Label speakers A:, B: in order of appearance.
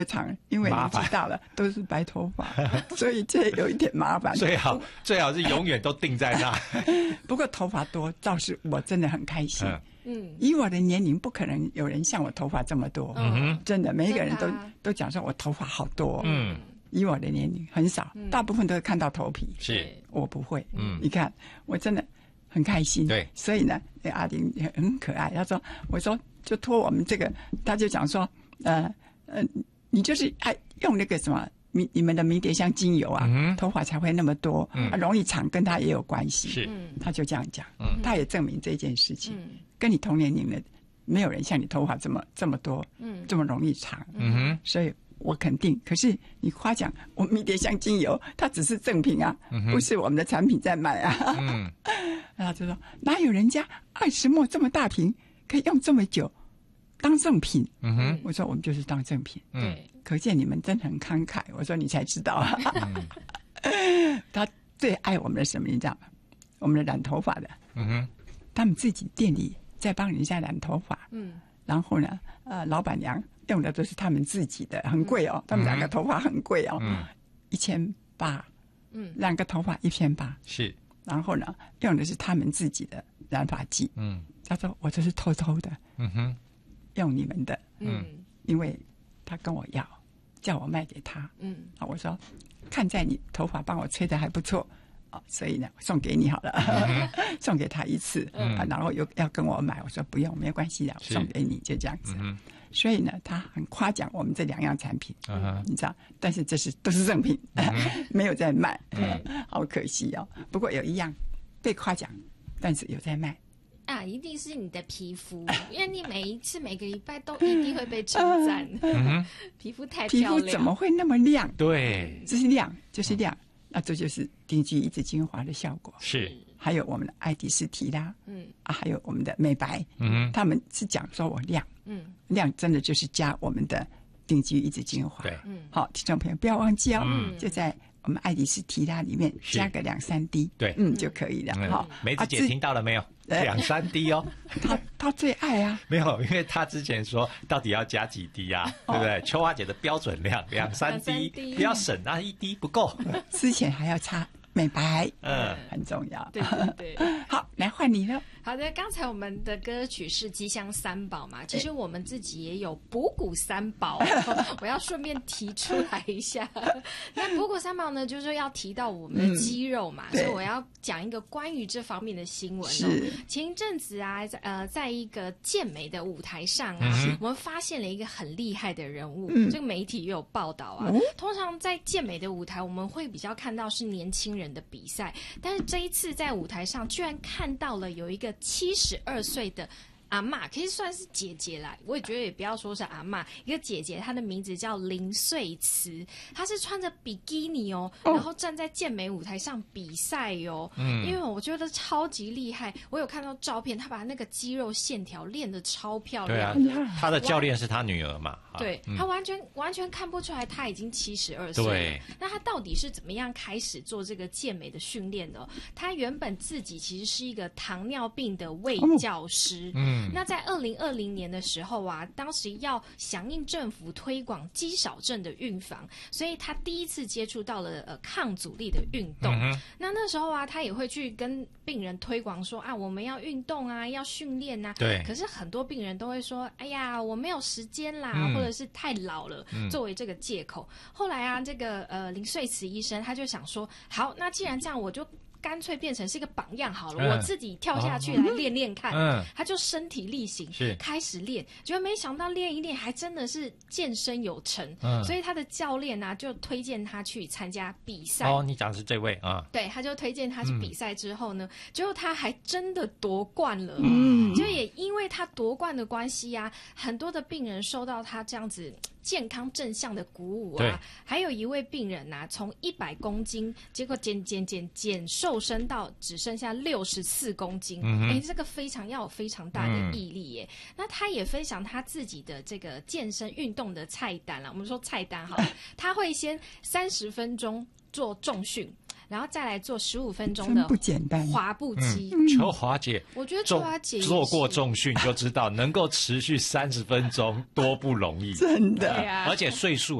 A: 长，因为年纪大了都是白头发，所以这有一点麻烦。
B: 最好是永远都定在那。
A: 不过头发多倒是我真的很开心。以我的年龄，不可能有人像我头发这么多。真的，每一个人都讲说我头发好多。以我的年龄很少，大部分都是看到头皮。
B: 是，
A: 我不会。你看，我真的很开心。
B: 对，
A: 所以呢，阿玲也很可爱。我说就托我们这个，他就讲说，你就是爱用那个什么你们的迷迭香精油啊，头发才会那么多，容易长，跟他也有关系。
B: 是，
A: 他就这样讲，他也证明这件事情，跟你同年龄的没有人像你头发这么多，这么容易长。所以我肯定。可是你夸奖我迷迭香精油，它只是赠品啊，不是我们的产品在卖啊。然后就说哪有人家20末这么大瓶可以用这么久当赠品。我说我们就是当赠品。可见你们真的很慷慨。我说你才知道啊。他最爱我们的什么你知道吗？我们的染头发的。他们自己店里在帮人家染头发。然后呢老板娘用的都是他们自己的，很贵哦，他们染个头发很贵哦。1800。染个头发1800。
B: 是。然
A: 后呢用的是他们自己的染发剂。他说我这是偷偷的用你们的。因为他跟我要，叫我卖给他。我说看在你头发帮我吹得还不错，所以呢送给你好了。送给他一次。然后又要跟我买，我说不用，没关系的，送给你，就这样子。所以呢他很夸奖我们这2样产品。你知道，但是都是赠品。没有在卖。好可惜哦。不过有一样被夸奖，但是有在卖。
C: 一定是你的皮肤，因为你每个礼拜都一定会被称赞。皮肤太漂亮，
A: 皮肤怎么会那么亮？
B: 对，
A: 这是亮，就是亮。那这就是定居一支精华的效果。
B: 是，
A: 还有我们的爱迪斯提拉。还有我们的美白。他们是讲说我亮。亮真的就是加我们的定居一支精华。
B: 对，
A: 好，听众朋友不要忘记哦。就在我们爱迪斯提拉里面加个2-3滴。
B: 对，
A: 就可以了。好，
B: 梅子姐听到了没有？2-3滴哦。
A: 他最爱啊。
B: 没有，因为他之前说到底要加几滴啊，对不对？秋花姐的标准量2-3滴，不要省啊，1滴不够。
A: 之前还要擦美白。很重要。
C: 对对对。
A: 好，来换你了。
C: 好的，刚才我们的歌曲是吉祥3宝嘛，其实我们自己也有补骨3宝。我要顺便提出来一下。那补骨3宝呢，就是要提到我们的肌肉嘛，所以我要讲一个关于这方面的新闻。前一阵子啊，在一个健美的舞台上啊，我们发现了一个很厉害的人物。这个媒体也有报道啊。通常在健美的舞台，我们会比较看到是年轻人的比赛，但是这一次在舞台上居然看到了有一个72岁的阿嬷，可以算是姐姐啦，我也觉得也不要说是阿嬷，一个姐姐，她的名字叫林穗慈，她是穿着比基尼然后站在健美舞台上比赛因为我觉得超级厉害，我有看到照片，她把那个肌肉线条练得超漂亮。
B: 对啊，她的教练是她女儿嘛。
C: 对，她完全看不出来她已经72岁了。对，那她到底是怎么样开始做这个健美的训练的？她原本自己其实是一个糖尿病的卫教师。那在2020年的时候啊，当时要响应政府推广肌少症的预防，所以他第一次接触到了抗阻力的运动。那时候啊，他也会去跟病人推广说我们要运动啊，要训练啊。
B: 对。
C: 可是很多病人都会说，哎呀，我没有时间啦，或者是太老了，作为这个借口。后来啊，这个林穗慈医生他就想说，好，那既然这样，我就干脆变成是一个榜样好了，我自己跳下去来练练看。他就身体力行，开始练，结果没想到练一练还真的是健身有成。所以他的教练啊就推荐他去参加比赛。
B: 你讲的是这位啊？
C: 对，他就推荐他去比赛之后呢，结果他还真的夺冠了。就也因为他夺冠的关系啊，很多的病人受到他这样子健康正向的鼓舞啊。还有一位病人啊，从100公斤，结果减瘦身到只剩下64公斤。这个要有非常大的毅力耶。那他也分享他自己的这个健身运动的菜单啦。我们说菜单好了，他会先30分钟做重训。 然后再来做15分钟的
A: 不简单
C: 滑步机。
B: 秋华姐，
C: 我觉得秋华姐
B: 做过重训就知道，能够持续30分钟多不容易，
A: 真的。
C: 对啊，
B: 而且岁数